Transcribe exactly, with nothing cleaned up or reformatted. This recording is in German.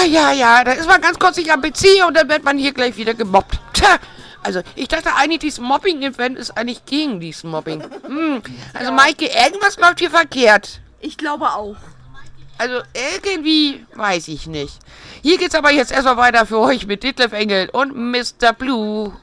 Ja, ja, ja, da ist man ganz kurz nicht am P C und dann wird man hier gleich wieder gemobbt. Tja, also ich dachte eigentlich, dieses Mobbing-Event ist eigentlich gegen dieses Mobbing. Hm, also Maike, irgendwas läuft hier verkehrt. Ich glaube auch. Also irgendwie, weiß ich nicht. Hier geht's aber jetzt erstmal weiter für euch mit Detlef Engel und Mister Blue.